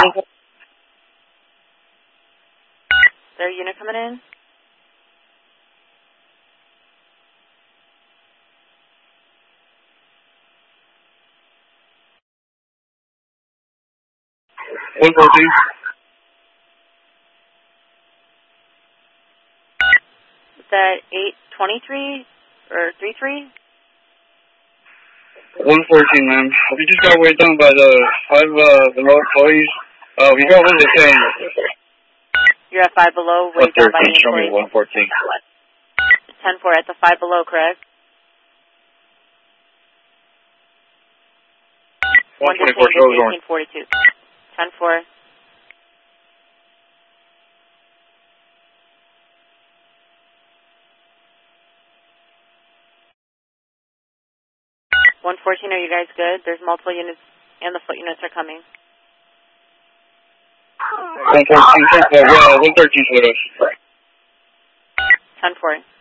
Their unit coming in? One 14. Is that 823 or 33? 114, ma'am. We just got weighed down by the 5 below employees. We got one detained. You're at 5 below, weighed down by the Show me employees? 114. 10-4 at the 5 below, correct? 124 detained shows at on. 1842. 10-4. Are you guys good? There's multiple units, and the foot units are coming. 114, 113 with us. 10-4.